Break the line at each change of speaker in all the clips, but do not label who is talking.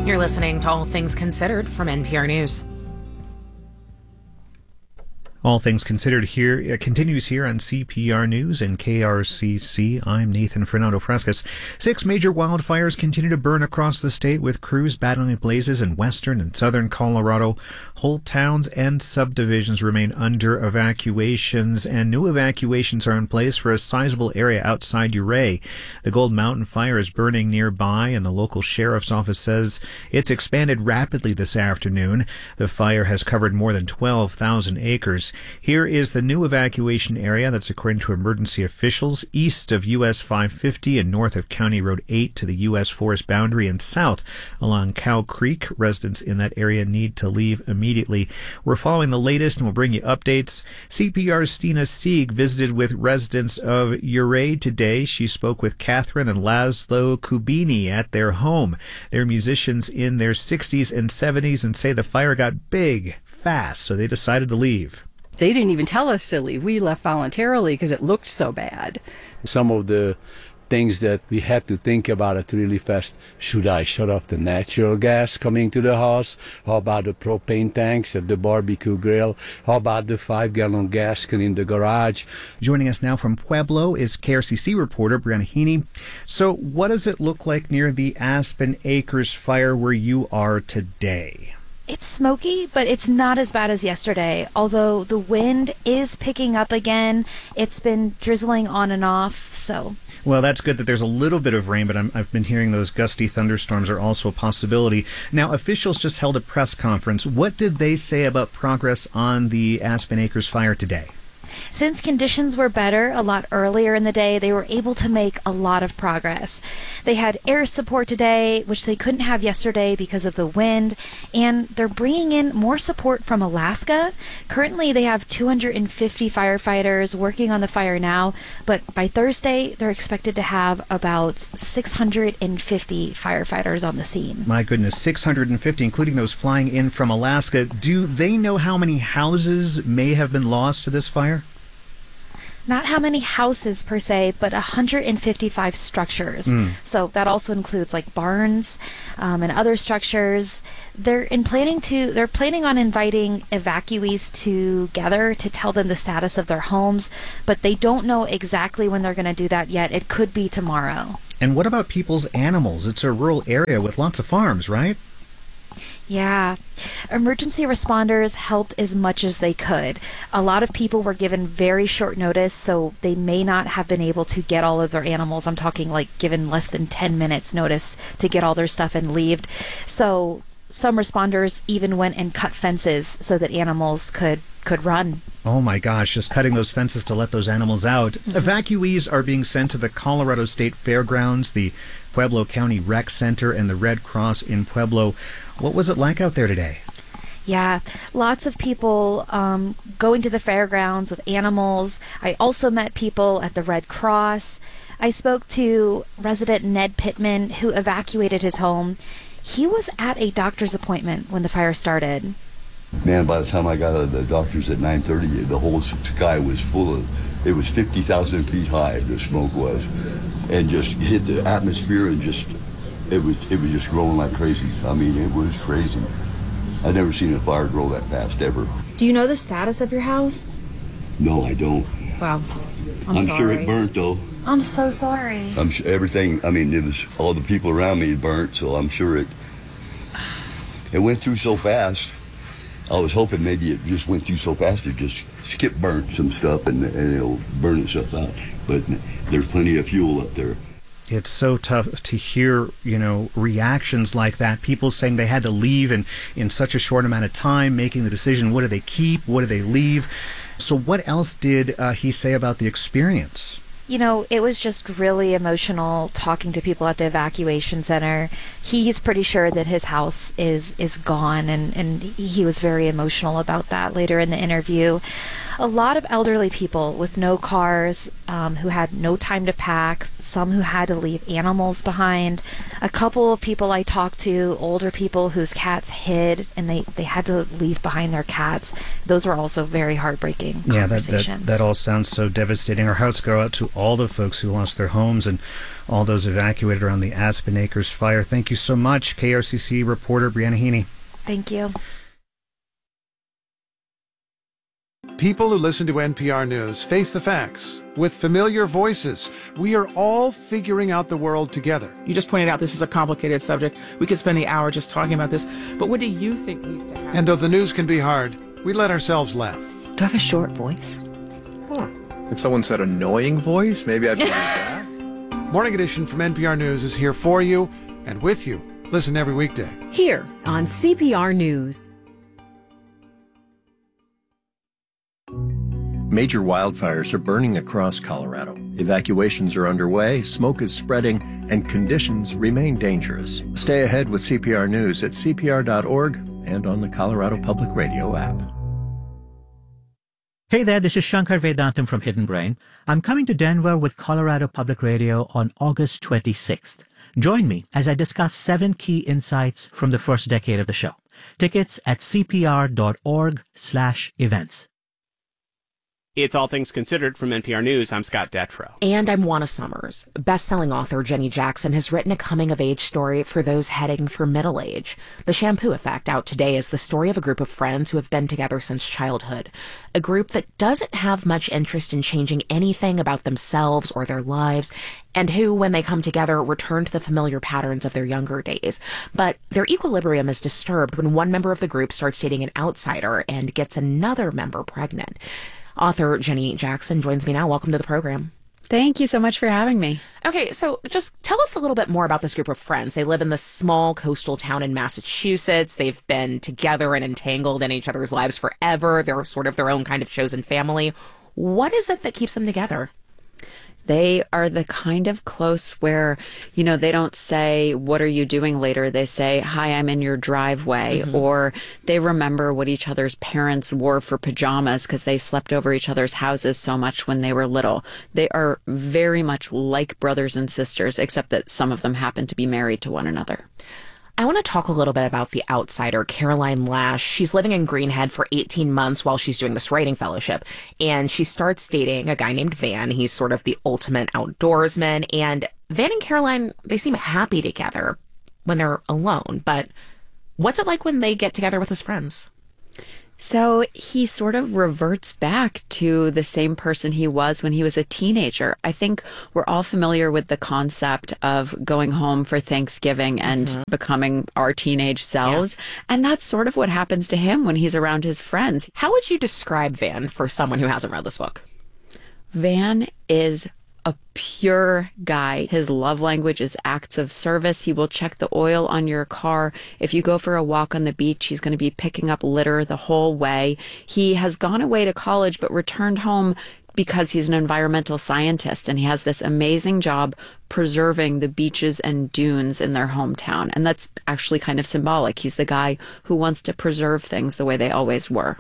You're listening to All Things Considered from NPR News.
All Things Considered here continues here on CPR News and KRCC. I'm Nathan Fernando Frescas. 6 major wildfires continue to burn across the state, with crews battling blazes in western and southern Colorado. Whole towns and subdivisions remain under evacuations, and new evacuations are in place for a sizable area outside Ouray. The Gold Mountain fire is burning nearby, and the local sheriff's office says it's expanded rapidly this afternoon. The fire has covered more than 12,000 acres. Here is the new evacuation area that's, according to emergency officials, east of US 550 and north of County Road 8 to the US forest boundary, and south along Cow Creek. Residents in that area need to leave immediately. We're following the latest and we'll bring you updates. CPR's Stina Sieg visited with residents of Ouray today. She spoke with Catherine and Laszlo Kubini at their home. They're musicians in their 60s and 70s and say the fire got big fast, so they decided to leave.
They didn't even tell us to leave. We left voluntarily because it looked so bad.
Some of the things that we had to think about it really fast. Should I shut off the natural gas coming to the house? How about the propane tanks at the barbecue grill? How about the 5-gallon gas can in the garage?
Joining us now from Pueblo is KRCC reporter Brianna Heaney. So what does it look like near the Aspen Acres fire where you are today?
It's smoky, but it's not as bad as yesterday, although the wind is picking up again. It's been drizzling on and off, so...
Well, that's good that there's a little bit of rain, but I've been hearing those gusty thunderstorms are also a possibility. Now, officials just held a press conference. What did they say about progress on the Aspen Acres fire today?
Since conditions were better a lot earlier in the day, they were able to make a lot of progress. They had air support today, which they couldn't have yesterday because of the wind, and they're bringing in more support from Alaska. Currently, they have 250 firefighters working on the fire now, but by Thursday, they're expected to have about 650 firefighters on the scene.
My goodness, 650, including those flying in from Alaska. Do they know how many houses may have been lost to this fire?
Not how many houses per se, but 155 structures. So that also includes like barns and other structures. They're planning on inviting evacuees together to tell them the status of their homes, but they don't know exactly when they're going to do that yet. It could be tomorrow.
And what about people's animals? It's a rural area with lots of farms, right?
Yeah. Emergency responders helped as much as they could. A lot of people were given very short notice, so they may not have been able to get all of their animals. I'm talking like given less than 10 minutes notice to get all their stuff and leave. So some responders even went and cut fences so that animals could run.
Oh my gosh, just cutting those fences to let those animals out. Evacuees are being sent to the Colorado State Fairgrounds, the Pueblo County Rec Center, and the Red Cross in Pueblo. What was it like out there today?
Yeah, lots of people going to the fairgrounds with animals. I also met people at the Red Cross. I spoke to resident Ned Pittman, who evacuated his home. He was at a doctor's appointment when the fire started.
Man, by the time I got out of the doctor's at 9:30, the whole sky was full of, it was 50,000 feet high, the smoke was, and just hit the atmosphere and just, it was just growing like crazy. I mean, it was crazy. I've never seen a fire grow that fast, ever.
Do you know the status of your house?
No, I don't.
Wow.
I'm
sorry.
sure it burnt, though.
I'm so sorry.
I'm sure everything, I mean, it was all the people around me burnt, so I'm sure it went through so fast. I was hoping maybe it just went through so fast it just burnt some stuff and it'll burn itself out. But there's plenty of fuel up there.
It's so tough to hear, reactions like that. People saying they had to leave in such a short amount of time, making the decision, what do they keep, what do they leave? So what else did he say about the experience?
It was just really emotional talking to people at the evacuation center. He's pretty sure that his house is gone, and he was very emotional about that later in the interview. a lot of elderly people with no cars, who had no time to pack, some who had to leave animals behind. A couple of people I talked to, older people whose cats hid and they had to leave behind their cats. Those were also very heartbreaking conversations.
That all sounds so devastating. Our hearts go out to all the folks who lost their homes and all those evacuated around the Aspen Acres fire. Thank you so much, KRCC reporter Brianna Heaney.
Thank you.
People who listen to NPR News face the facts with familiar voices. We are all figuring out the world together.
You just pointed out this is a complicated subject. We could spend the hour just talking about this. But what do you think needs to happen?
And though the news can be hard, we let ourselves laugh.
Do I have a short voice?
If someone said annoying voice, maybe I'd believe that.
Morning Edition from NPR News is here for you and with you. Listen every weekday.
Here on CPR News.
Major wildfires are burning across Colorado. Evacuations are underway, smoke is spreading, and conditions remain dangerous. Stay ahead with CPR News at cpr.org and on the Colorado Public Radio app.
Hey there, this is Shankar Vedantam from Hidden Brain. I'm coming to Denver with Colorado Public Radio on August 26th. Join me as I discuss 7 key insights from the first decade of the show. Tickets at cpr.org/events.
It's All Things Considered from NPR News. I'm Scott Detrow.
And I'm Juana Summers. Best-selling author Jenny Jackson has written a coming-of-age story for those heading for middle age. The Shampoo Effect, out today, is the story of a group of friends who have been together since childhood. A group that doesn't have much interest in changing anything about themselves or their lives, and who, when they come together, return to the familiar patterns of their younger days. But their equilibrium is disturbed when one member of the group starts dating an outsider and gets another member pregnant. Author Jenny Jackson joins me now. Welcome to the program.
Thank you so much for having me.
Okay, so just tell us a little bit more about this group of friends. They live in this small coastal town in Massachusetts. They've been together and entangled in each other's lives forever. They're sort of their own kind of chosen family. What is it that keeps them together?
They are the kind of close where, you know, they don't say, what are you doing later? They say, hi, I'm in your driveway. Mm-hmm. Or they remember what each other's parents wore for pajamas because they slept over each other's houses so much when they were little. They are very much like brothers and sisters, except that some of them happen to be married to one another.
I want to talk a little bit about the outsider, Caroline Lash. She's living in Greenhead for 18 months while she's doing this writing fellowship. And she starts dating a guy named Van. He's sort of the ultimate outdoorsman. And Van and Caroline, they seem happy together when they're alone. But what's it like when they get together with his friends?
So he sort of reverts back to the same person he was when he was a teenager. I think we're all familiar with the concept of going home for Thanksgiving and becoming our teenage selves. Yeah. And that's sort of what happens to him when he's around his friends.
How would you describe Van for someone who hasn't read this book?
Van is a pure guy. His love language is acts of service. He will check the oil on your car. If you go for a walk on the beach, he's going to be picking up litter the whole way. He has gone away to college but returned home because he's an environmental scientist, and he has this amazing job preserving the beaches and dunes in their hometown. And that's actually kind of symbolic. He's the guy who wants to preserve things the way they always were.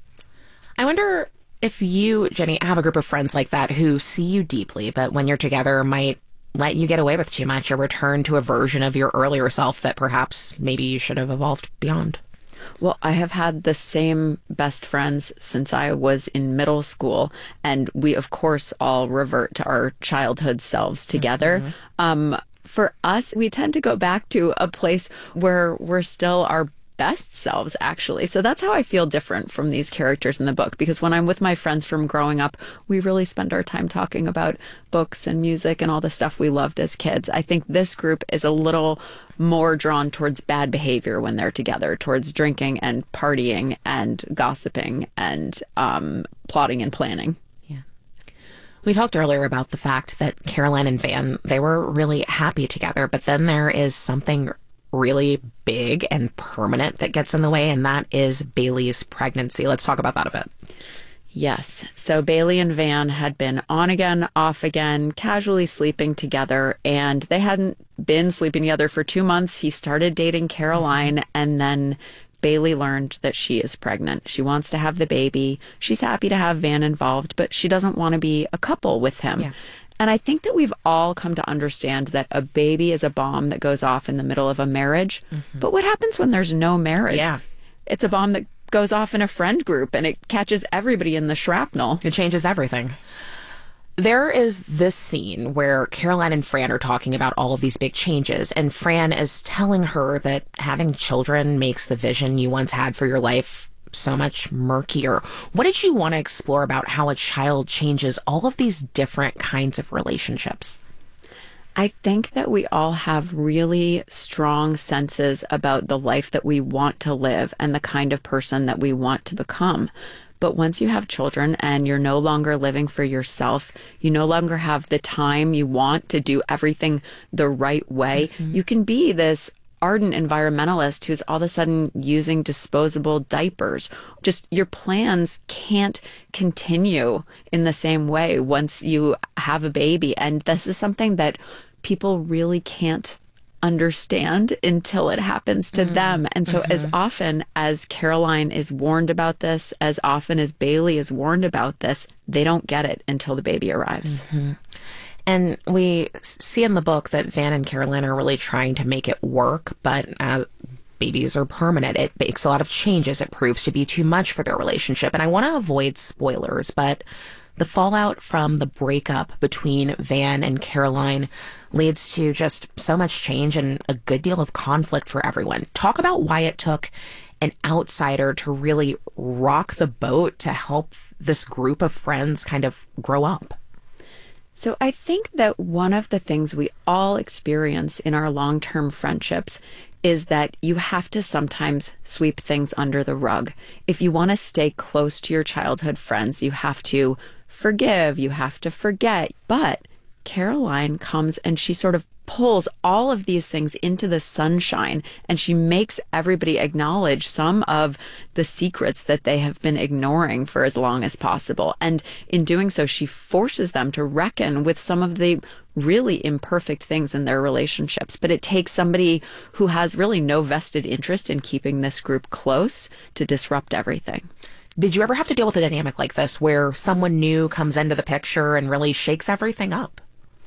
I wonder if you, Jenny, have a group of friends like that who see you deeply, but when you're together might let you get away with too much or return to a version of your earlier self that perhaps maybe you should have evolved beyond.
Well, I have had the same best friends since I was in middle school, and we, of course, all revert to our childhood selves together. For us, we tend to go back to a place where we're still our best selves, actually. So that's how I feel different from these characters in the book, because when I'm with my friends from growing up, we really spend our time talking about books and music and all the stuff we loved as kids. I think this group is a little more drawn towards bad behavior when they're together, towards drinking and partying and gossiping and plotting and planning.
Yeah. We talked earlier about the fact that Caroline and Van, they were really happy together, but then there is something really big and permanent that gets in the way, and that is Bailey's pregnancy. Let's talk about that a bit.
Yes. So Bailey and Van had been on again, off again, casually sleeping together, and they hadn't been sleeping together for 2 months. He started dating Caroline, and then Bailey learned that she is pregnant. She wants to have the baby. She's happy to have Van involved, but she doesn't want to be a couple with him. Yeah. And I think that we've all come to understand that a baby is a bomb that goes off in the middle of a marriage. Mm-hmm. But what happens when there's no marriage?
Yeah.
It's a bomb that goes off in a friend group and it catches everybody in the shrapnel.
It changes everything. There is this scene where Caroline and Fran are talking about all of these big changes, and Fran is telling her that having children makes the vision you once had for your life so much murkier. What did you want to explore about how a child changes all of these different kinds of relationships?
I think that we all have really strong senses about the life that we want to live and the kind of person that we want to become. But once you have children and you're no longer living for yourself, you no longer have the time you want to do everything the right way, you can be this ardent environmentalist who's all of a sudden using disposable diapers. Just your plans can't continue in the same way once you have a baby. And this is something that people really can't understand until it happens to them. And so as often as Caroline is warned about this, as often as Bailey is warned about this, they don't get it until the baby arrives.
And we see in the book that Van and Caroline are really trying to make it work, but as babies are permanent, it makes a lot of changes. It proves to be too much for their relationship. And I want to avoid spoilers, but the fallout from the breakup between Van and Caroline leads to just so much change and a good deal of conflict for everyone. Talk about why it took an outsider to really rock the boat to help this group of friends kind of grow up.
So I think that one of the things we all experience in our long-term friendships is that you have to sometimes sweep things under the rug. If you want to stay close to your childhood friends, you have to forgive, you have to forget. But Caroline comes and she sort of pulls all of these things into the sunshine, and she makes everybody acknowledge some of the secrets that they have been ignoring for as long as possible. And in doing so, she forces them to reckon with some of the really imperfect things in their relationships. But it takes somebody who has really no vested interest in keeping this group close to disrupt everything.
Did you ever have to deal with a dynamic like this where someone new comes into the picture and really shakes everything up?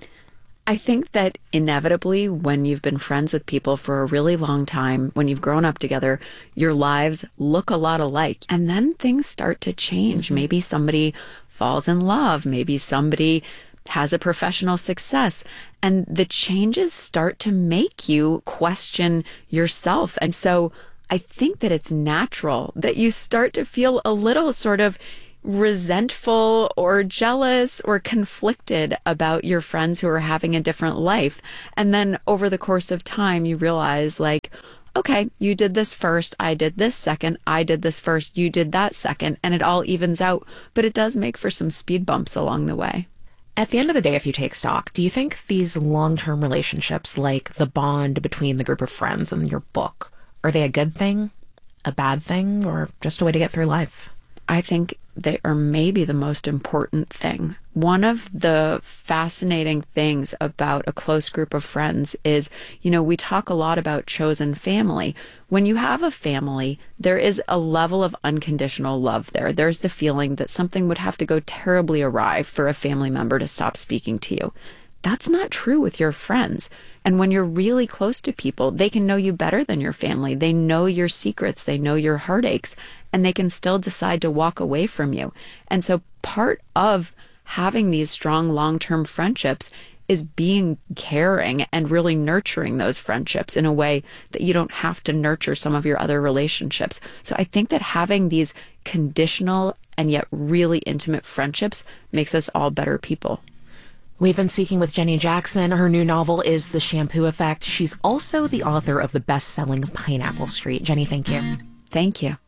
I think that inevitably, when you've been friends with people for a really long time, when you've grown up together, your lives look a lot alike. And then things start to change. Maybe somebody falls in love. Maybe somebody has a professional success. And the changes start to make you question yourself. And so I think that it's natural that you start to feel a little sort of resentful or jealous or conflicted about your friends who are having a different life. And then over the course of time, you realize, like, okay, you did this first, I did this second, I did this first, you did that second, and it all evens out. But it does make for some speed bumps along the way.
At the end of the day, if you take stock, do you think these long-term relationships, like the bond between the group of friends in your book, are they a good thing, a bad thing, or just a way to get through life?
I think they are maybe the most important thing. One of the fascinating things about a close group of friends is, we talk a lot about chosen family. When you have a family, there is a level of unconditional love there. There's the feeling that something would have to go terribly awry for a family member to stop speaking to you. That's not true with your friends. And when you're really close to people, they can know you better than your family. They know your secrets. They know your heartaches. And they can still decide to walk away from you. And so part of having these strong long-term friendships is being caring and really nurturing those friendships in a way that you don't have to nurture some of your other relationships. So I think that having these conditional and yet really intimate friendships makes us all better people.
We've been speaking with Jenny Jackson. Her new novel is The Shampoo Effect. She's also the author of the best-selling Pineapple Street. Jenny, thank you.
Thank you.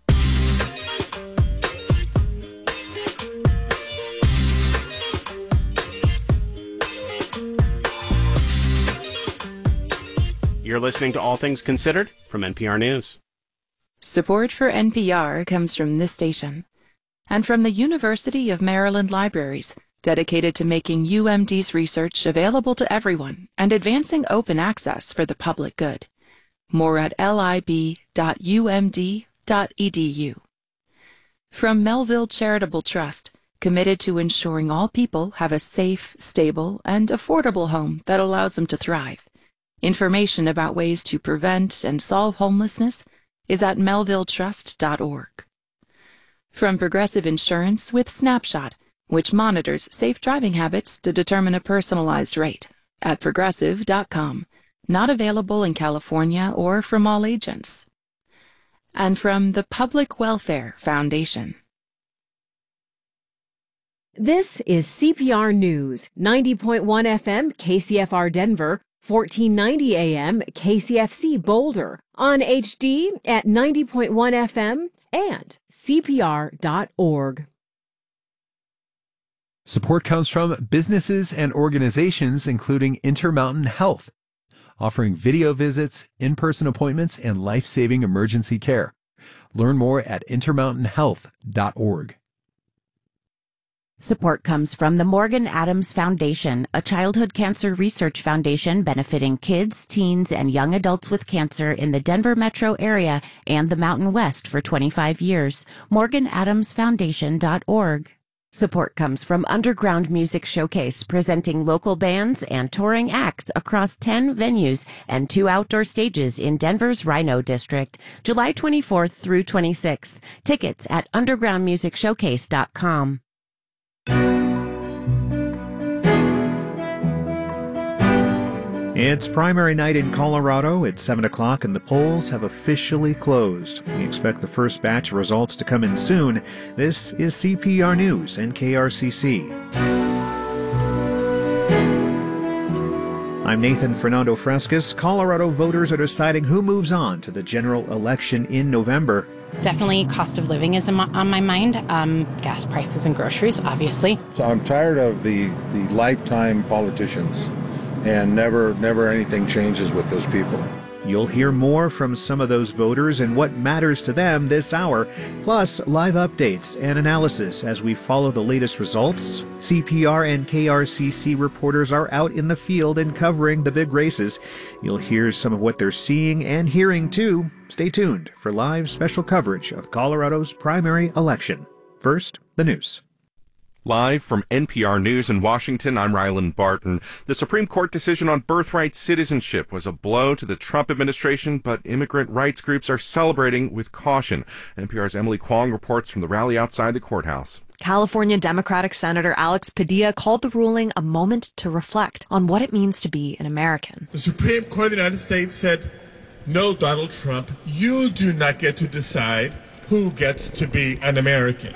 You're listening to All Things Considered from NPR News.
Support for NPR comes from this station and from the University of Maryland Libraries, dedicated to making UMD's research available to everyone and advancing open access for the public good. More at lib.umd.edu. denver.edu. From Melville Charitable Trust, committed to ensuring all people have a safe, stable, and affordable home that allows them to thrive. Information about ways to prevent and solve homelessness is at melvilletrust.org. From Progressive Insurance with Snapshot, which monitors safe driving habits to determine a personalized rate, at progressive.com. Not available in California or from all agents. And from the Public Welfare Foundation.
This is CPR News, 90.1 FM KCFR Denver, 1490 AM KCFC Boulder, on HD at 90.1 FM and CPR.org.
Support comes from businesses and organizations including Intermountain Health, offering video visits, in-person appointments, and life-saving emergency care. Learn more at intermountainhealth.org.
Support comes from the Morgan Adams Foundation, a childhood cancer research foundation benefiting kids, teens, and young adults with cancer in the Denver metro area and the Mountain West for 25 years. MorganAdamsFoundation.org. Support comes from Underground Music Showcase, presenting local bands and touring acts across 10 venues and 2 outdoor stages in Denver's Rhino District, July 24th through 26th. Tickets at undergroundmusicshowcase.com.
It's primary night in Colorado. It's 7 o'clock and the polls have officially closed. We expect the first batch of results to come in soon. This is CPR News and KRCC. I'm Nathan Fernando Frescas. Colorado voters are deciding who moves on to the general election in November.
Definitely cost of living is on my mind. Gas prices and groceries, obviously.
So I'm tired of the lifetime politicians. And never anything changes with those people.
You'll hear more from some of those voters and what matters to them this hour, plus live updates and analysis as we follow the latest results. CPR and KRCC reporters are out in the field and covering the big races. You'll hear some of what they're seeing and hearing too. Stay tuned for live special coverage of Colorado's primary election. First, the news.
Live from NPR News in Washington, I'm Ryland Barton. The Supreme Court decision on birthright citizenship was a blow to the Trump administration, but immigrant rights groups are celebrating with caution. NPR's Emily Kwong reports from the rally outside the courthouse.
California Democratic Senator Alex Padilla called the ruling a moment to reflect on what it means to be an American.
The Supreme Court of the United States said, "No, Donald Trump, you do not get to decide who gets to be an American.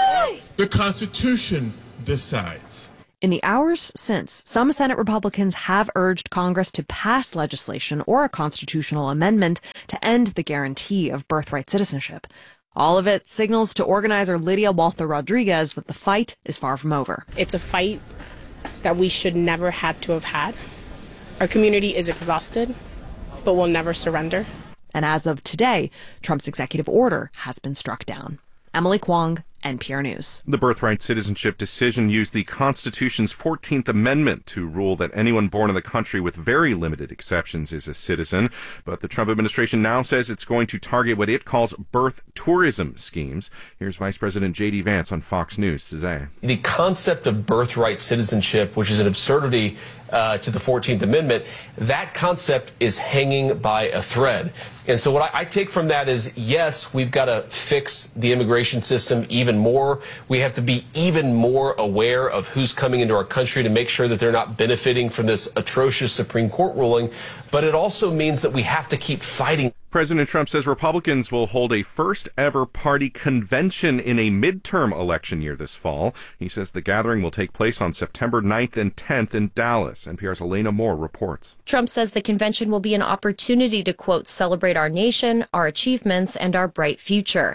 The Constitution decides."
In the hours since, some Senate Republicans have urged Congress to pass legislation or a constitutional amendment to end the guarantee of birthright citizenship. All of it signals to organizer Lydia Walther Rodriguez that the fight is far from over.
It's a fight that we should never had to have had. Our community is exhausted, but will never surrender.
And as of today, Trump's executive order has been struck down. Emily Kwong, NPR News.
The birthright citizenship decision used the Constitution's 14th Amendment to rule that anyone born in the country with very limited exceptions is a citizen. But the Trump administration now says it's going to target what it calls birth tourism schemes. Here's Vice President J.D. Vance on Fox News today.
The concept of birthright citizenship, which is an absurdity to the 14th Amendment, that concept is hanging by a thread. And so what I take from that is, yes, we've got to fix the immigration system even more. We have to be even more aware of who's coming into our country to make sure that they're not benefiting from this atrocious Supreme Court ruling. But it also means that we have to keep fighting.
President Trump says Republicans will hold a first-ever party convention in a midterm election year this fall. He says the gathering will take place on September 9th and 10th in Dallas. NPR's Elena Moore reports.
Trump says the convention will be an opportunity to, quote, celebrate our nation, our achievements, and our bright future.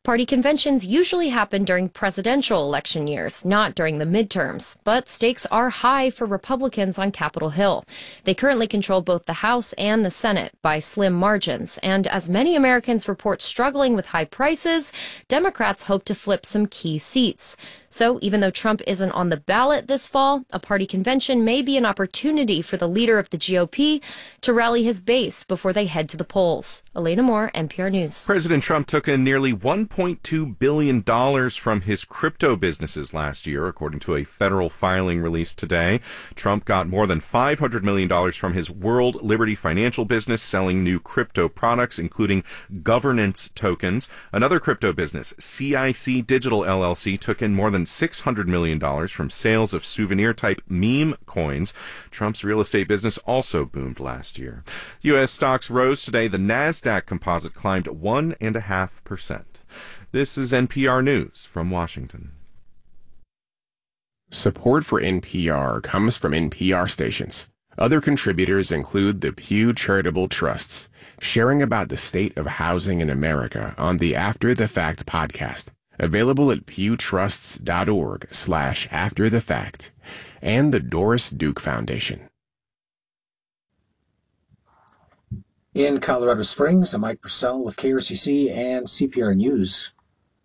Party conventions usually happen during presidential election years, not during the midterms, but stakes are high for Republicans on Capitol Hill. They currently control both the House and the Senate by slim margins, and as many Americans report struggling with high prices, Democrats hope to flip some key seats. So even though Trump isn't on the ballot this fall, a party convention may be an opportunity for the leader of the GOP to rally his base before they head to the polls. Elena Moore, NPR News.
President Trump took in nearly $1.2 billion from his crypto businesses last year, according to a federal filing released today. Trump got more than $500 million from his World Liberty Financial business, selling new crypto products, including governance tokens. Another crypto business, CIC Digital LLC, took in more than $600 million from sales of souvenir-type meme coins. Trump's real estate business also boomed last year. U.S. stocks rose today. The NASDAQ composite climbed 1.5%. This is NPR News from Washington.
Support for NPR comes from NPR stations. Other contributors include the Pew Charitable Trusts, sharing about the state of housing in America on the After the Fact podcast. Available at pewtrusts.org/afterthefact, and the Doris Duke Foundation.
In Colorado Springs, I'm Mike Purcell with KRCC and CPR News.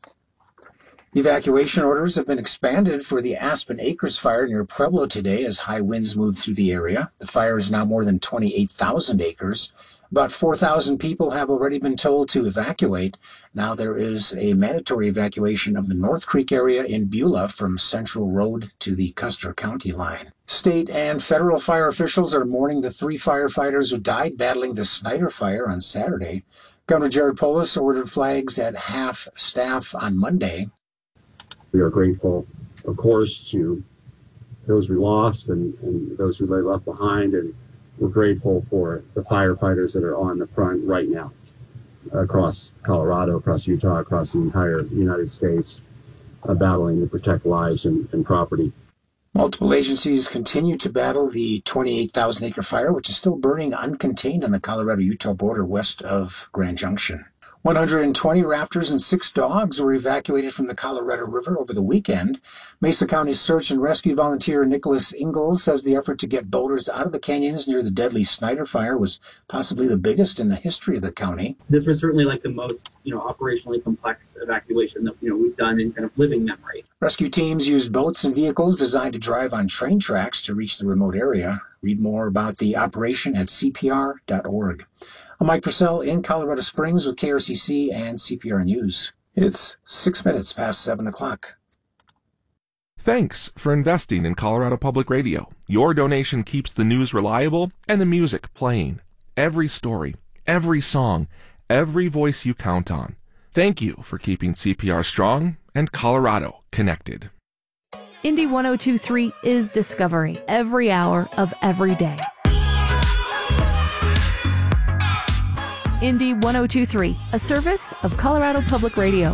Evacuation orders have been expanded for the Aspen Acres fire near Pueblo today as high winds moved through the area. The fire is now more than 28,000 acres. About 4,000 people have already been told to evacuate. Now there is a mandatory evacuation of the North Creek area in Beulah from Central Road to the Custer County line. State and federal fire officials are mourning the 3 firefighters who died battling the Snyder Fire on Saturday. Governor Jared Polis ordered flags at half staff on Monday.
We are grateful, of course, to those we lost and those who they left behind, and we're grateful for the firefighters that are on the front right now across Colorado, across Utah, across the entire United States, battling to protect lives and property.
Multiple agencies continue to battle the 28,000-acre fire, which is still burning uncontained on the Colorado-Utah border west of Grand Junction. 120 raptors and 6 dogs were evacuated from the Colorado River over the weekend. Mesa County search and rescue volunteer Nicholas Ingalls says the effort to get boulders out of the canyons near the deadly Snyder Fire was possibly the biggest in the history of the county.
This was certainly like the most, operationally complex evacuation that, we've done in kind of living memory.
Rescue teams used boats and vehicles designed to drive on train tracks to reach the remote area. Read more about the operation at CPR.org. I'm Mike Purcell in Colorado Springs with KRCC and CPR News. It's 6 minutes past 7 o'clock.
Thanks for investing in Colorado Public Radio. Your donation keeps the news reliable and the music playing. Every story, every song, every voice you count on. Thank you for keeping CPR strong and Colorado connected.
Indy 102.3 is Discovery every hour of every day. Indy 102.3, a service of Colorado Public Radio.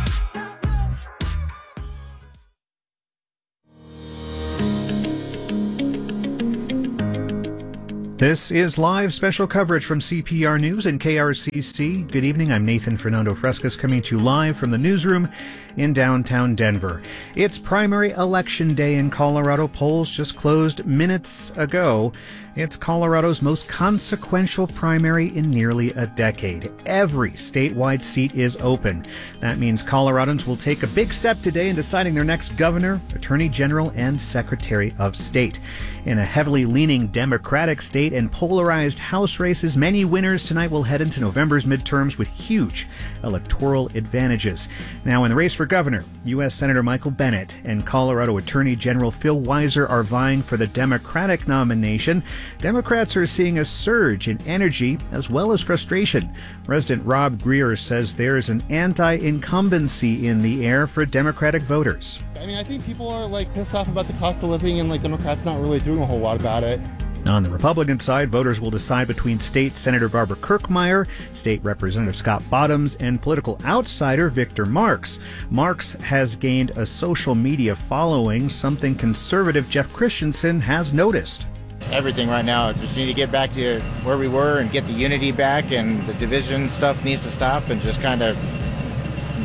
This is live special coverage from CPR News and KRCC. Good evening, I'm Nathan Fernando Frescas coming to you live from the newsroom in downtown Denver. It's primary election day in Colorado. Polls just closed minutes ago. It's Colorado's most consequential primary in nearly a decade. Every statewide seat is open. That means Coloradans will take a big step today in deciding their next governor, attorney general, and secretary of state. In a heavily leaning Democratic state and polarized House races, many winners tonight will head into November's midterms with huge electoral advantages. Now in the race for governor, U.S. Senator Michael Bennet and Colorado Attorney General Phil Weiser are vying for the Democratic nomination. Democrats are seeing a surge in energy as well as frustration. Resident Rob Greer says there's an anti-incumbency in the air for Democratic voters.
I think people are pissed off about the cost of living and Democrats not really doing a whole lot about it.
On the Republican side, voters will decide between State Senator Barbara Kirkmeyer, State Representative Scott Bottoms, and political outsider Victor Marx. Marx has gained a social media following, something conservative Jeff Christensen has noticed.
Everything right now, just need to get back to where we were and get the unity back, and the division stuff needs to stop and just kind of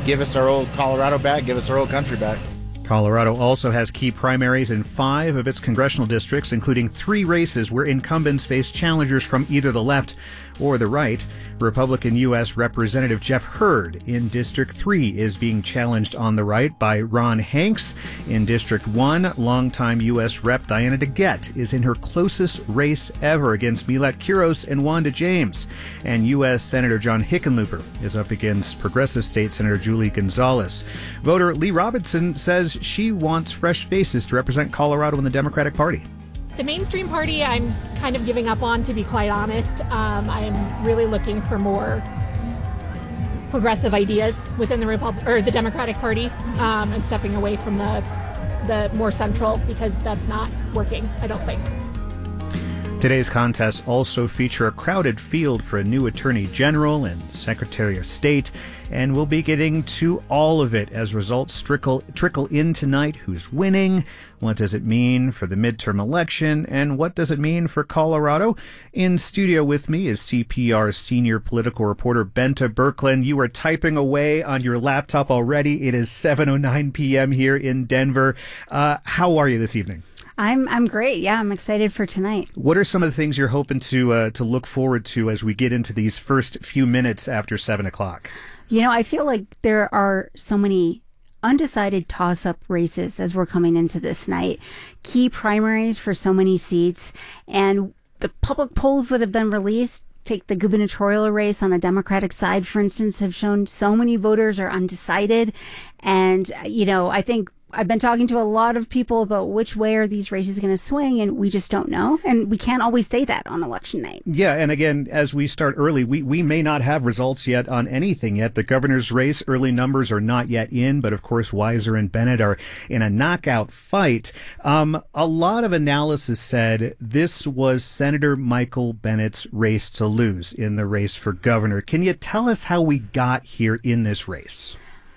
give us our old Colorado back, give us our old country back.
Colorado also has key primaries in 5 of its congressional districts, including 3 races where incumbents face challengers from either the left or the right. Republican U.S. Representative Jeff Hurd in District 3 is being challenged on the right by Ron Hanks. In District 1, longtime U.S. Rep Diana DeGette is in her closest race ever against Milet Kuros and Wanda James. And U.S. Senator John Hickenlooper is up against Progressive State Senator Julie Gonzalez. Voter Lee Robinson says she wants fresh faces to represent Colorado in the Democratic Party.
The mainstream party, I'm kind of giving up on, to be quite honest. I'm really looking for more progressive ideas within the Democratic Party, and stepping away from the more central, because that's not working, I don't think.
Today's contests also feature a crowded field for a new Attorney General and Secretary of State, and we'll be getting to all of it as results trickle in tonight. Who's winning? What does it mean for the midterm election? And what does it mean for Colorado? In studio with me is CPR senior political reporter Bente Birkeland. You are typing away on your laptop already. It is 7:09 p.m. here in Denver. How are you this evening?
I'm great. Yeah, I'm excited for tonight.
What are some of the things you're hoping to look forward to as we get into these first few minutes after 7 o'clock?
You know, I feel like there are so many undecided toss-up races as we're coming into this night. Key primaries for so many seats, and the public polls that have been released, take the gubernatorial race on the Democratic side, for instance, have shown so many voters are undecided. And, you know, I think I've been talking to a lot of people about which way are these races going to swing, and we just don't know. And we can't always say that on election night.
Yeah, and again, as we start early, we may not have results yet on anything yet. The governor's race, early numbers are not yet in, but of course Weiser and Bennett are in a knockout fight. A lot of analysis said this was Senator Michael Bennett's race to lose in the race for governor. Can you tell us how we got here in this race?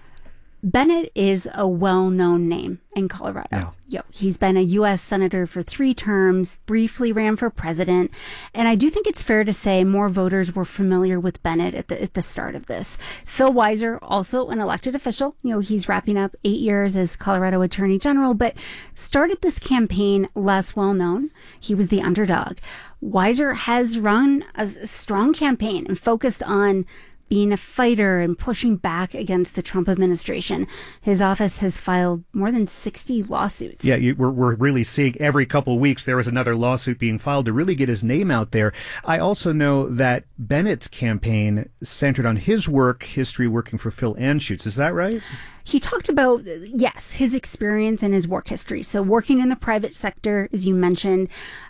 Bennett is a well-known name in Colorado.
Yeah.
Yep. He's been a U.S. Senator for 3 terms, briefly ran for president. And I do think it's fair to say more voters were familiar with Bennett at the start of this. Phil Weiser, also an elected official. You know, he's wrapping up 8 years as Colorado Attorney General, but started this campaign less well-known. He was the underdog. Weiser has run a strong campaign and focused on being a fighter and pushing back against the Trump administration. His office has filed more than 60 lawsuits.
Yeah, we're really seeing every couple of weeks there was another lawsuit being filed to really get his name out there. I also know that Bennett's campaign centered on his work history working for Phil Anschutz. Is that right?
He talked about, yes, his experience and his work history. So working in the private sector, as you mentioned,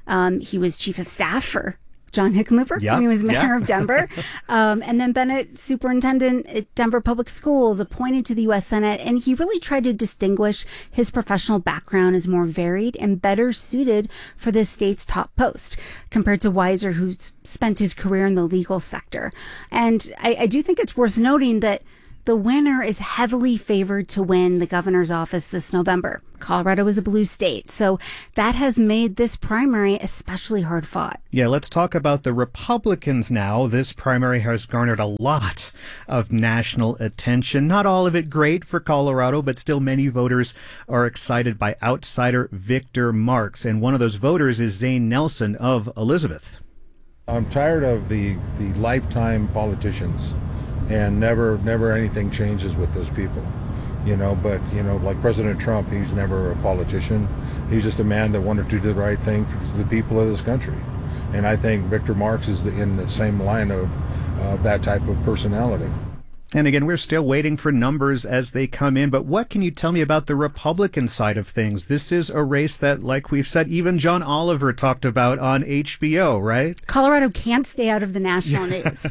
he was chief of staff for John Hickenlooper when he was mayor of Denver. And then Bennett, superintendent at Denver Public Schools, appointed to the U.S. Senate. And he really tried to distinguish his professional background as more varied and better suited for the state's top post compared to Weiser, who's spent his career in the legal sector. And I do think it's worth noting that the winner is heavily favored to win the governor's office this November. Colorado is a blue state, so that has made this primary especially hard fought.
Yeah, let's talk about the Republicans now. This primary has garnered a lot of national attention. Not all of it great for Colorado, but still many voters are excited by outsider Victor Marx. And one of those voters is Zane Nelson of Elizabeth.
I'm tired of the lifetime politicians. And never anything changes with those people, you know. But, you know, like President Trump, he's never a politician. He's just a man that wanted to do the right thing for the people of this country. And I think Victor Marx is in the same line of that type of personality.
And again, we're still waiting for numbers as they come in. But what can you tell me about the Republican side of things? This is a race that, like we've said, even John Oliver talked about on HBO, right?
Colorado can't stay out of the national news.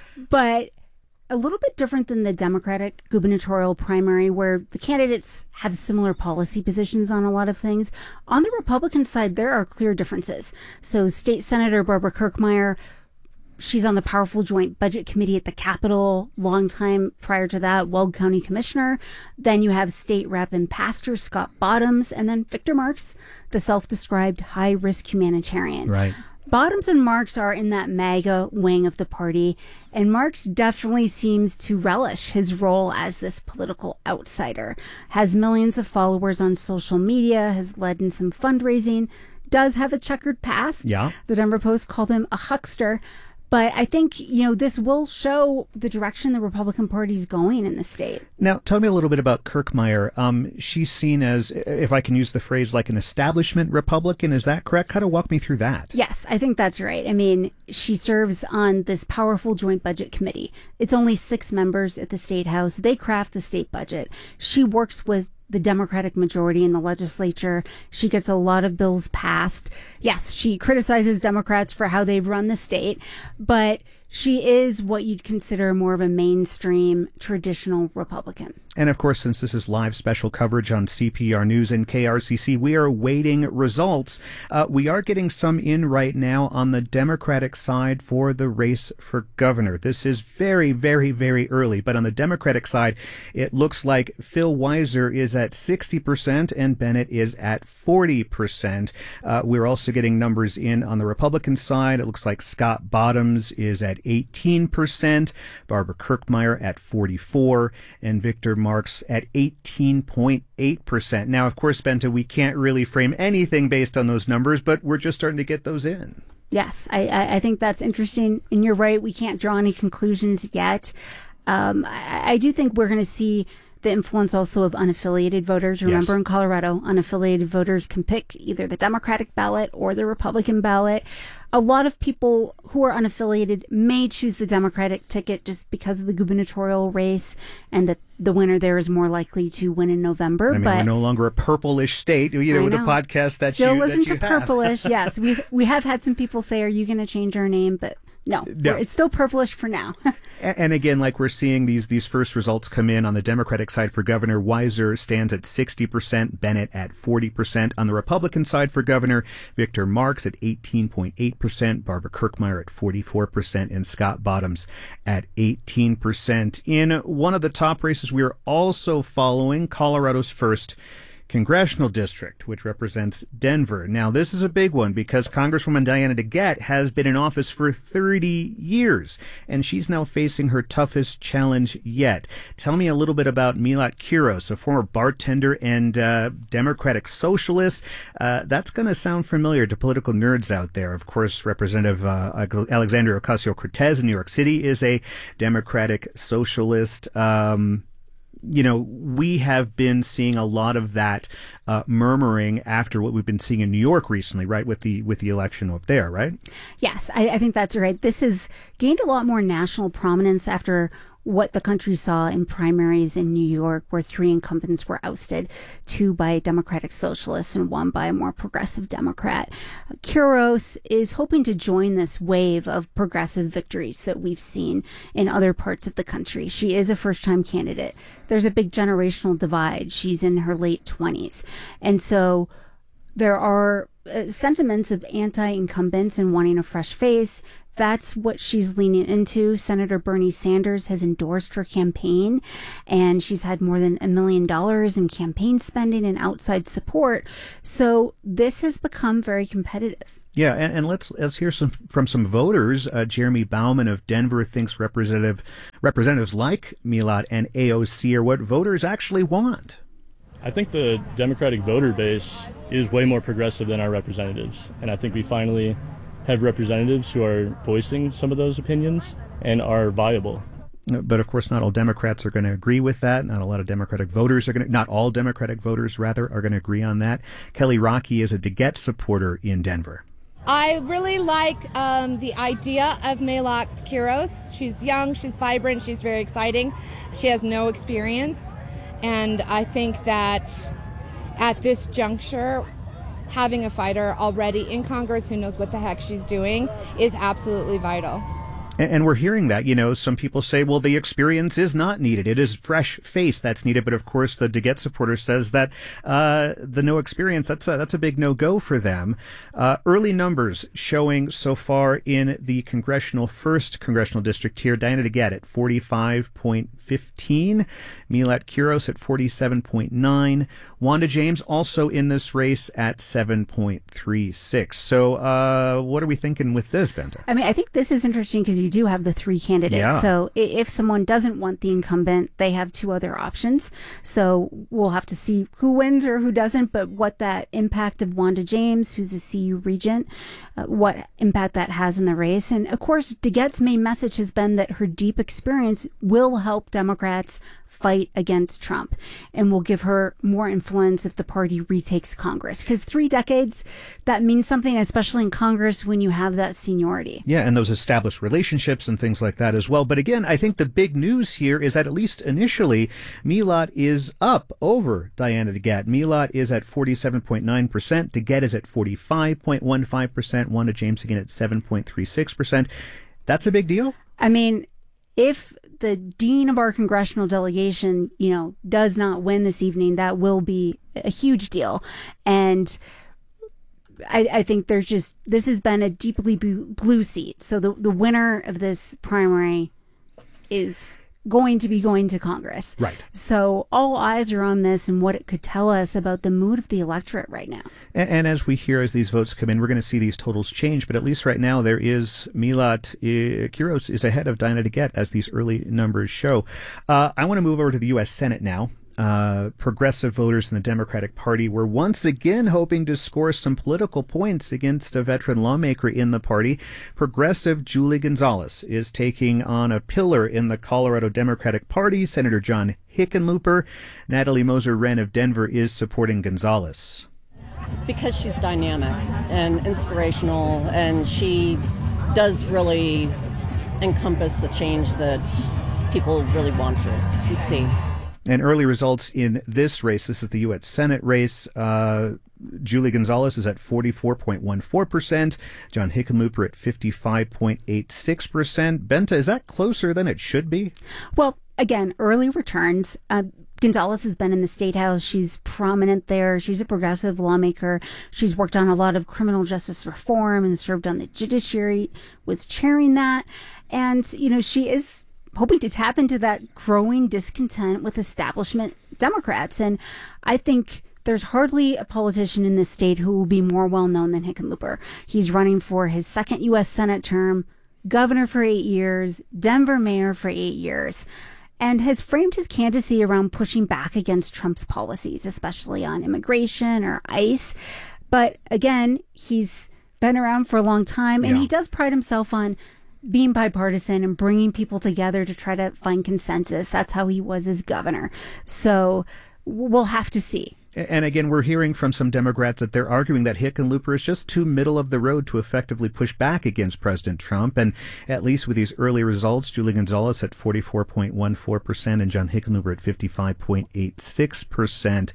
But a little bit different than the Democratic gubernatorial primary, where the candidates have similar policy positions on a lot of things. On the Republican side, there are clear differences. So State Senator Barbara Kirkmeyer, she's on the powerful Joint Budget Committee at the Capitol, long time prior to that, Weld County Commissioner. Then you have State Rep and Pastor Scott Bottoms, and then Victor Marx, the self-described high-risk humanitarian.
Right.
Bottoms and Marks are in that MAGA wing of the party, and Marks definitely seems to relish his role as this political outsider. Has millions of followers on social media, has led in some fundraising, does have a checkered past.
Yeah.
The Denver Post called him a huckster. But I think, this will show the direction the Republican Party is going in the state.
Now, tell me a little bit about Kirkmeyer. She's seen as, if I can use the phrase, like an establishment Republican. Is that correct? Kind of walk me through that.
Yes, I think that's right. I mean, she serves on this powerful joint budget committee. It's only 6 members at the State House. They craft the state budget. She works with the Democratic majority in the legislature. She gets a lot of bills passed. Yes, she criticizes Democrats for how they've run the state, but she is what you'd consider more of a mainstream, traditional Republican.
And of course, since this is live special coverage on CPR News and KRCC, we are awaiting results. We are getting some in right now on the Democratic side for the race for governor. This is very, very, very early. But on the Democratic side, it looks like Phil Weiser is at 60% and Bennett is at 40%. We're also getting numbers in on the Republican side. It looks like Scott Bottoms is at 18%, Barbara Kirkmeyer at 44%, and Victor Marks at 18.8%. Now, of course, Bente, we can't really frame anything based on those numbers, but we're just starting to get those in.
Yes, I think that's interesting. And you're right, we can't draw any conclusions yet. I do think we're going to see the influence also of unaffiliated voters. Remember, in Colorado, unaffiliated voters can pick either the Democratic ballot or the Republican ballot. A lot of people who are unaffiliated may choose the Democratic ticket just because of the gubernatorial race and that the winner there is more likely to win in November.
I mean, we're no longer a purplish state, with a podcast that
still
you
listen
that you
to
have.
Purplish. Yes, we have had some people say, "Are you going to change our name?" But no, it's still purplish for now.
And again, like we're seeing these first results come in on the Democratic side for governor. Weiser stands at 60%, Bennett at 40%. On the Republican side for governor, Victor Marks at 18.8%, Barbara Kirkmeyer at 44%, and Scott Bottoms at 18%. In one of the top races, we are also following Colorado's first congressional district, which represents Denver. Now, this is a big one because Congresswoman Diana DeGette has been in office for 30 years, and she's now facing her toughest challenge yet. Tell me a little bit about Milat Quiros, a former bartender and Democratic socialist. That's going to sound familiar to political nerds out there. Of course, Representative Alexandria Ocasio-Cortez in New York City is a Democratic socialist. We have been seeing a lot of that murmuring after what we've been seeing in New York recently, right, with the election up there, right?
Yes, I think that's right. This has gained a lot more national prominence after what the country saw in primaries in New York, where 3 incumbents were ousted, 2 by Democratic Socialists and 1 by a more progressive Democrat. Quiros is hoping to join this wave of progressive victories that we've seen in other parts of the country. She is a first-time candidate. There's a big generational divide. She's in her late 20s. And so there are sentiments of anti-incumbents and wanting a fresh face. That's what she's leaning into. Senator Bernie Sanders has endorsed her campaign, and she's had more than $1 million in campaign spending and outside support. So this has become very competitive.
Yeah, and let's hear from some voters. Jeremy Bauman of Denver thinks representatives like Milat and AOC are what voters actually want.
I think the Democratic voter base is way more progressive than our representatives, and I think we finally have representatives who are voicing some of those opinions and are viable.
But of course, not all Democrats are going to agree with that. Not all Democratic voters are going to agree on that. Kelly Rocky is a DeGette supporter in Denver.
I really like the idea of Milat Quiros. She's young, she's vibrant, she's very exciting. She has no experience. And I think that at this juncture, having a fighter already in Congress who knows what the heck she's doing is absolutely vital.
And we're hearing that, you know, some people say, well, the experience is not needed. It is fresh face that's needed. But of course, the DeGette supporter says that the no experience, that's a big no-go for them. Early numbers showing so far in the first congressional district here, Diana DeGette at 45.15, Milat Kuros at 47.9, Wanda James also in this race at 7.36. So what are we thinking with this, Benta?
I mean, I think this is interesting because you do have the three candidates. Yeah. So if someone doesn't want the incumbent, they have two other options. So we'll have to see who wins or who doesn't, but what that impact of Wanda James, who's a CU regent, what impact that has in the race. And of course, DeGette's main message has been that her deep experience will help Democrats fight against Trump and will give her more influence if the party retakes Congress. Because 3 decades, that means something, especially in Congress when you have that seniority.
Yeah, and those established relationships and things like that as well. But again, I think the big news here is that at least initially, Milat is up over Diana DeGette. Milat is at 47.9%. DeGette is at 45.15%. Wanda James again at 7.36%. That's a big deal.
I mean, if the dean of our congressional delegation, you know, does not win this evening, that will be a huge deal. And I think this has been a deeply blue seat. So the winner of this primary is going to be going to Congress.
Right.
So all eyes are on this and what it could tell us about the mood of the electorate right now.
And as we hear, as these votes come in, we're going to see these totals change. But at least right now, there is Milat Kuros is ahead of Diana DeGette, as these early numbers show. I want to move over to the U.S. Senate now. Progressive voters in the Democratic Party were once again hoping to score some political points against a veteran lawmaker in the party. Progressive Julie Gonzalez is taking on a pillar in the Colorado Democratic Party, Senator John Hickenlooper. Natalie Moser-Wren of Denver is supporting Gonzalez.
Because she's dynamic and inspirational, and she does really encompass the change that people really want to see.
And early results in this race, this is the U.S. Senate race, Julie Gonzalez is at 44.14%, John Hickenlooper at 55.86%. Benta, is that closer than it should be?
Well, again, early returns. Gonzalez has been in the State House. She's prominent there. She's a progressive lawmaker. She's worked on a lot of criminal justice reform and served on the judiciary, was chairing that. And, you know, she is hoping to tap into that growing discontent with establishment Democrats. And I think there's hardly a politician in this state who will be more well-known than Hickenlooper. He's running for his second U.S. Senate term, governor for 8 years, Denver mayor for 8 years, and has framed his candidacy around pushing back against Trump's policies, especially on immigration or ICE. But again, he's been around for a long time, and he does pride himself on being bipartisan and bringing people together to try to find consensus. That's how he was as governor. So we'll have to see.
And again, we're hearing from some Democrats that they're arguing that Hickenlooper is just too middle of the road to effectively push back against President Trump. And at least with these early results, Julie Gonzalez at 44.14% and John Hickenlooper at 55.86%.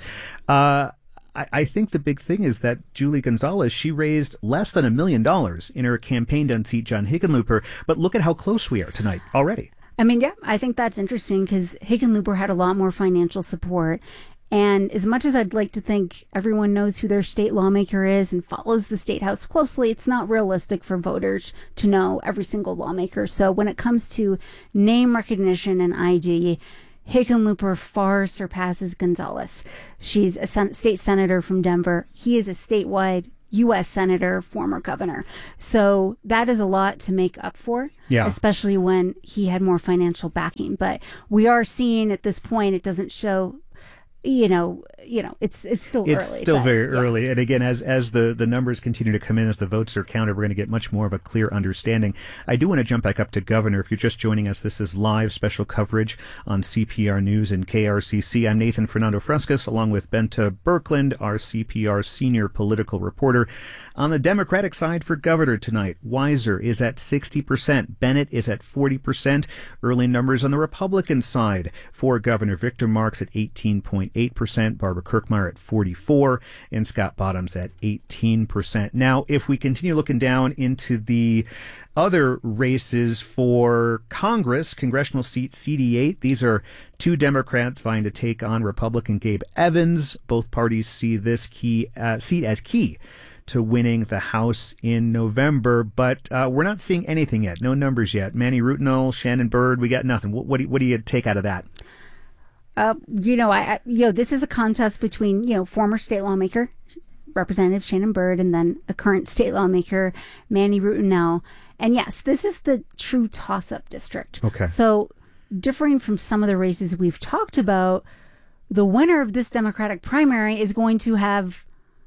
I think the big thing is that Julie Gonzalez, she raised less than $1 million in her campaign to unseat John Hickenlooper. But look at how close we are tonight already.
I mean, yeah, I think that's interesting because Hickenlooper had a lot more financial support. And as much as I'd like to think everyone knows who their state lawmaker is and follows the State House closely, it's not realistic for voters to know every single lawmaker. So when it comes to name recognition and ID, Hickenlooper far surpasses Gonzalez. She's a state senator from Denver. He is a statewide U.S. senator, former governor. So that is a lot to make up for, especially when he had more financial backing. But we are seeing at this point, it doesn't show, it's still early.
It's still very early. And again, as the numbers continue to come in, as the votes are counted, we're going to get much more of a clear understanding. I do want to jump back up to governor. If you're just joining us, this is live special coverage on CPR News and KRCC. I'm Nathan Fernando Frescas, along with Benta Birkeland, our CPR senior political reporter. On the Democratic side for governor tonight, Weiser is at 60%. Bennett is at 40%. Early numbers on the Republican side for governor, Victor Marks at 18.8%. 38%, Barbara Kirkmeyer at 44%, and Scott Bottoms at 18%. Now, if we continue looking down into the other races for Congress, congressional seat CD8, these are two Democrats vying to take on Republican Gabe Evans. Both parties see this seat as key to winning the House in November, but we're not seeing anything yet. No numbers yet. Manny Rutinel, Shannon Byrd, we got nothing. What do you take out of that?
This is a contest between, former state lawmaker, Representative Shannon Byrd, and then a current state lawmaker, Manny Rutinel. And yes, this is the true toss-up district.
Okay.
So differing from some of the races we've talked about, the winner of this Democratic primary is going to have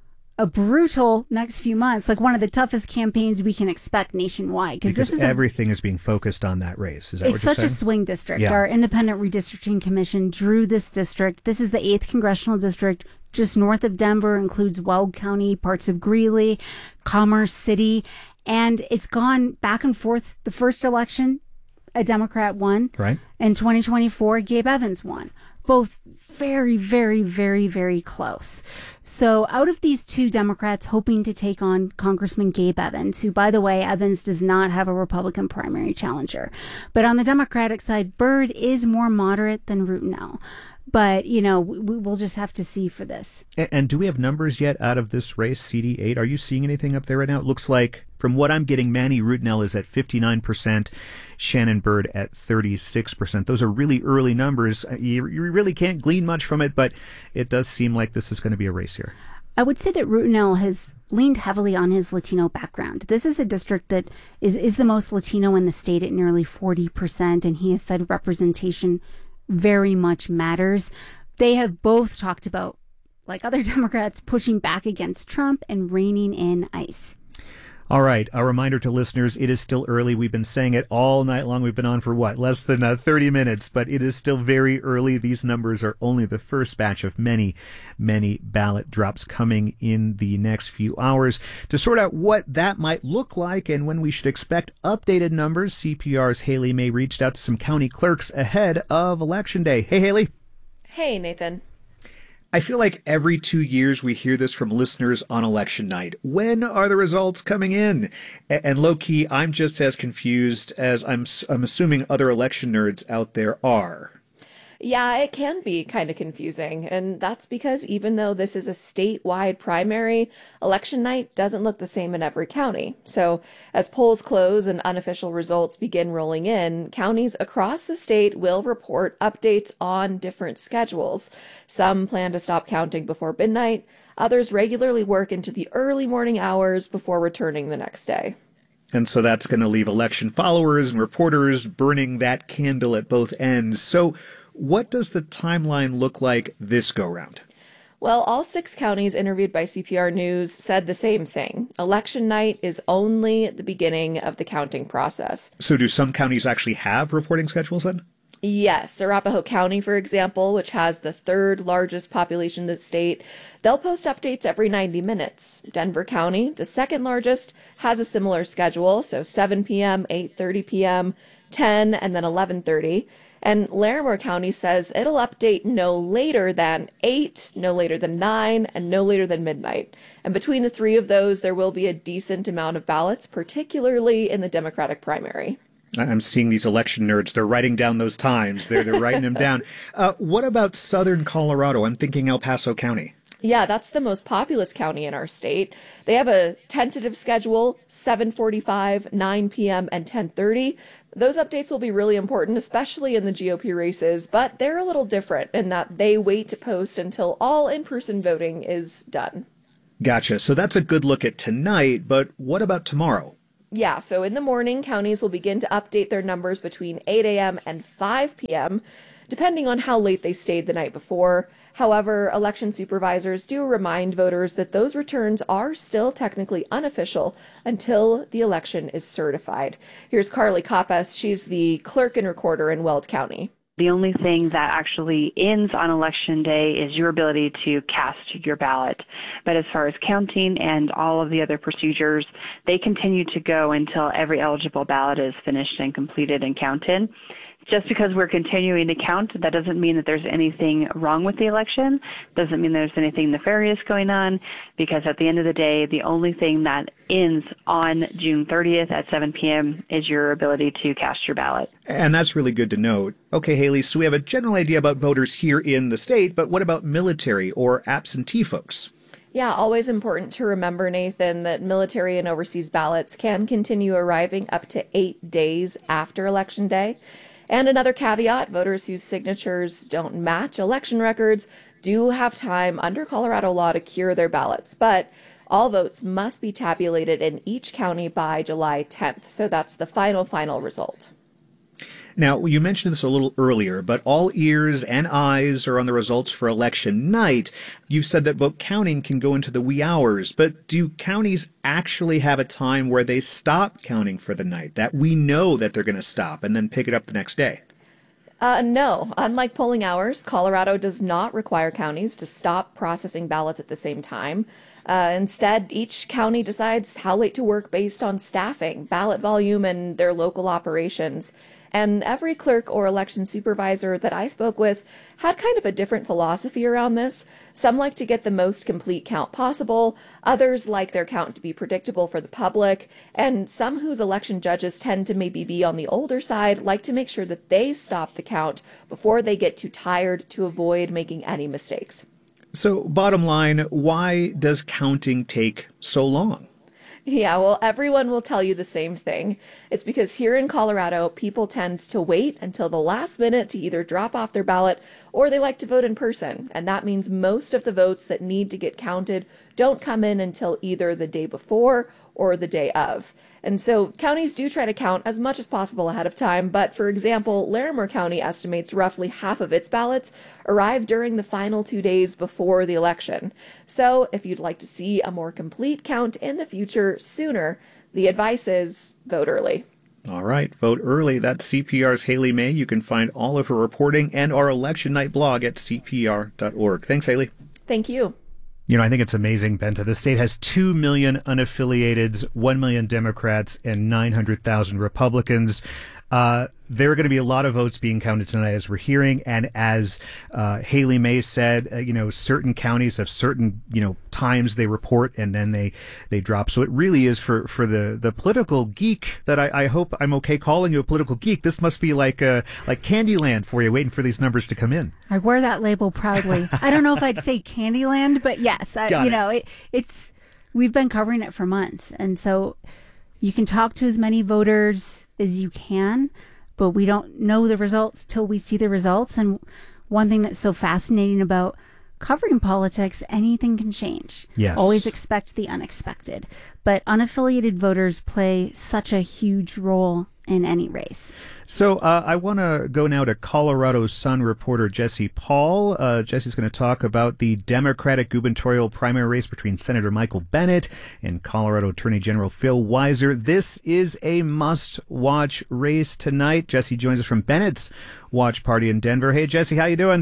a brutal next few months, like one of the toughest campaigns we can expect nationwide.
Because everything is being focused on that race. Is that what you're saying?
It's such a swing district.
Yeah.
Our Independent Redistricting Commission drew this district. This is the 8th Congressional District, just north of Denver, includes Weld County, parts of Greeley, Commerce City, and it's gone back and forth. The first election, a Democrat won.
Right.
In 2024, Gabe Evans won. Both very, very, very, very close. So out of these two Democrats hoping to take on Congressman Gabe Evans, who, by the way, Evans does not have a Republican primary challenger. But on the Democratic side, Byrd is more moderate than Rutinel. But, we'll just have to see for this.
And do we have numbers yet out of this race, CD8? Are you seeing anything up there right now? It looks like, from what I'm getting, Manny Rutinel is at 59%, Shannon Byrd at 36%. Those are really early numbers. You really can't glean much from it, but it does seem like this is going to be a race here.
I would say that Rutinel has leaned heavily on his Latino background. This is a district that is the most Latino in the state at nearly 40%, and he has said representation very much matters. They have both talked about, like other Democrats, pushing back against Trump and reining in ICE.
All right. A reminder to listeners, it is still early. We've been saying it all night long. We've been on for less than 30 minutes, but it is still very early. These numbers are only the first batch of many, many ballot drops coming in the next few hours. To sort out what that might look like and when we should expect updated numbers, CPR's Haley May reached out to some county clerks ahead of Election Day. Hey, Haley.
Hey, Nathan.
I feel like every 2 years we hear this from listeners on election night. When are the results coming in? And low-key, I'm just as confused as I'm assuming other election nerds out there are.
Yeah, it can be kind of confusing, and that's because even though this is a statewide primary, election night doesn't look the same in every county. So as polls close and unofficial results begin rolling in, counties across the state will report updates on different schedules. Some plan to stop counting before midnight, others regularly work into the early morning hours before returning the next day.
And so that's going to leave election followers and reporters burning that candle at both ends. So what does the timeline look like this go-round?
Well, all 6 counties interviewed by CPR News said the same thing. Election night is only the beginning of the counting process.
So do some counties actually have reporting schedules then?
Yes. Arapahoe County, for example, which has the 3rd largest population in the state, they'll post updates every 90 minutes. Denver County, the 2nd largest, has a similar schedule, so 7 p.m., 8:30 p.m., 10, and then 11:30. And Larimer County says it'll update no later than 8, no later than 9, and no later than midnight. And between the 3 of those, there will be a decent amount of ballots, particularly in the Democratic primary.
I'm seeing these election nerds. They're writing down those times. They're writing them down. What about southern Colorado? I'm thinking El Paso County.
Yeah, that's the most populous county in our state. They have a tentative schedule, 7:45, 9 p.m., and 10:30. Those updates will be really important, especially in the GOP races, but they're a little different in that they wait to post until all in-person voting is done.
Gotcha. So that's a good look at tonight, but what about tomorrow?
Yeah, so in the morning, counties will begin to update their numbers between 8 a.m. and 5 p.m., depending on how late they stayed the night before. However, election supervisors do remind voters that those returns are still technically unofficial until the election is certified. Here's Carly Kappas. She's the clerk and recorder in Weld County.
The only thing that actually ends on Election Day is your ability to cast your ballot. But as far as counting and all of the other procedures, they continue to go until every eligible ballot is finished and completed and counted. just because we're continuing to count, that doesn't mean that there's anything wrong with the election, doesn't mean there's anything nefarious going on, because at the end of the day, the only thing that ends on June 30th at 7 p.m. is your ability to cast your ballot.
And that's really good to note. Okay, Haley, so we have a general idea about voters here in the state, but what about military or absentee folks?
Yeah, always important to remember, Nathan, that military and overseas ballots can continue arriving up to 8 days after Election Day. And another caveat, voters whose signatures don't match election records do have time under Colorado law to cure their ballots. But all votes must be tabulated in each county by July 10th. So that's the final result.
Now, you mentioned this a little earlier, but all ears and eyes are on the results for election night. You've said that vote counting can go into the wee hours, but do counties actually have a time where they stop counting for the night, that we know that they're going to stop and then pick it up the next day?
No. Unlike polling hours, Colorado does not require counties to stop processing ballots at the same time. Instead, each county decides how late to work based on staffing, ballot volume, and their local operations. And every clerk or election supervisor that I spoke with had kind of a different philosophy around this. Some like to get the most complete count possible. Others like their count to be predictable for the public. And some whose election judges tend to maybe be on the older side like to make sure that they stop the count before they get too tired to avoid making any mistakes.
So, bottom line, why does counting take so long?
Yeah, well, everyone will tell you the same thing. It's because here in Colorado, people tend to wait until the last minute to either drop off their ballot or they like to vote in person. And that means most of the votes that need to get counted don't come in until either the day before or the day of. And so counties do try to count as much as possible ahead of time. But for example, Larimer County estimates roughly half of its ballots arrive during the final 2 days before the election. So if you'd like to see a more complete count in the future sooner, the advice is vote early.
All right, vote early. That's CPR's Haley May. You can find all of her reporting and our election night blog at cpr.org. Thanks, Haley.
Thank you.
You know, I think it's amazing, Benta. The state has 2 million unaffiliateds, 1 million Democrats, and 900,000 Republicans. There are going to be a lot of votes being counted tonight, as we're hearing. And as Haley May said, certain counties have certain, times they report and then they drop. So it really is for the political geek that I hope I'm okay calling you a political geek. This must be like Candyland for you, waiting for these numbers to come in.
I wear that label proudly. I don't know if I'd say Candyland, but yes, it's we've been covering it for months. And so you can talk to as many voters as you can, but we don't know the results till we see the results. And one thing that's so fascinating about covering politics, anything can change.
Yes.
Always expect the unexpected. But unaffiliated voters play such a huge role in any race.
So I want to go now to Colorado Sun reporter Jesse Paul. Jesse's going to talk about the Democratic gubernatorial primary race between Senator Michael Bennet and Colorado Attorney General Phil Weiser. This is a must-watch race tonight. Jesse joins us from Bennett's Watch Party in Denver. Hey, Jesse, how you doing?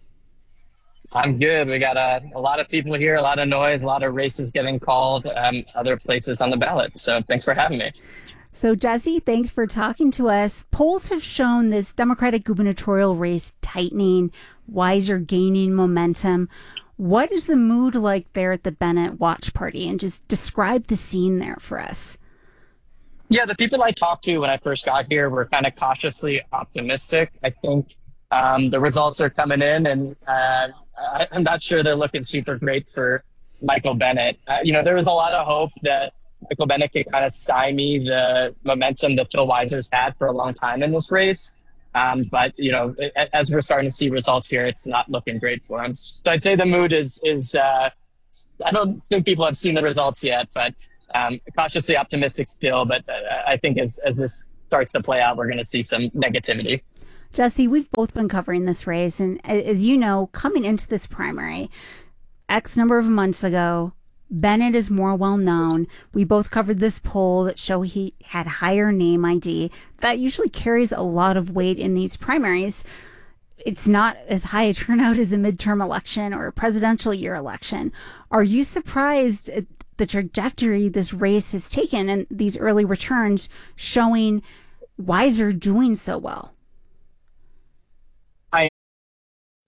I'm good. We got a lot of people here, a lot of noise, a lot of races getting called, other places on the ballot. So thanks for having me.
So, Jesse, thanks for talking to us. Polls have shown this Democratic gubernatorial race tightening, Weiser gaining momentum. What is the mood like there at the Bennett Watch Party? And just describe the scene there for us.
Yeah, the people I talked to when I first got here were kind of cautiously optimistic. I think the results are coming in, and I'm not sure they're looking super great for Michael Bennet. There was a lot of hope that Michael Bennet could kind of stymie the momentum that Phil Weiser's had for a long time in this race. But as we're starting to see results here, it's not looking great for him. So I'd say the mood is I don't think people have seen the results yet, but cautiously optimistic still. But I think as this starts to play out, we're going to see some negativity.
Jesse, we've both been covering this race. And as you know, coming into this primary, X number of months ago, Bennet is more well-known. We both covered this poll that showed he had higher name ID. That usually carries a lot of weight in these primaries. It's not as high a turnout as a midterm election or a presidential year election. Are you surprised at the trajectory this race has taken and these early returns showing Weiser doing so well?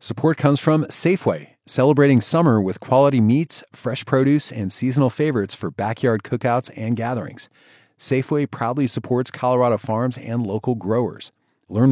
Support comes from Safeway, celebrating summer with quality meats, fresh produce, and seasonal favorites for backyard cookouts and gatherings. Safeway proudly supports Colorado farms and local growers.